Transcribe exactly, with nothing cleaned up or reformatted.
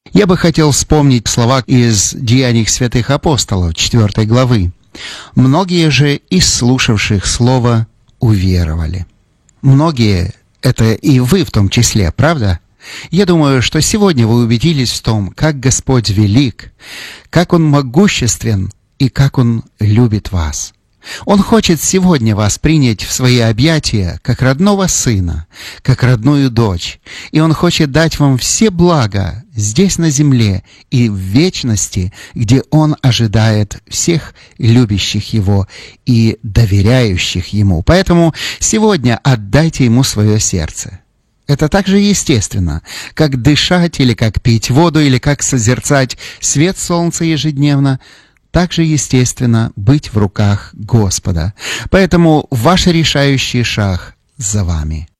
Я бы хотел вспомнить слова из Деяний святых апостолов, четвёртой главы. «Многие же из слушавших слово уверовали». Многие — это и вы в том числе, правда? Я думаю, что сегодня вы убедились в том, как Господь велик, как Он могуществен и как Он любит вас. Он хочет сегодня вас принять в свои объятия как родного сына, как родную дочь, и Он хочет дать вам все блага здесь на земле и в вечности, где Он ожидает всех любящих Его и доверяющих Ему. Поэтому сегодня отдайте Ему свое сердце. Это так же естественно, как дышать или как пить воду, или как созерцать свет солнца ежедневно. Так же естественно быть в руках Господа. Поэтому ваш решающий шаг за вами.